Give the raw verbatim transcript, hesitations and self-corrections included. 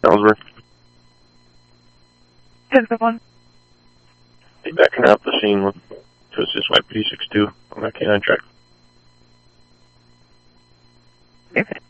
Ellsworth. ten one. Be backing up the scene with Twisted this Y P D six two on that K nine track. Okay.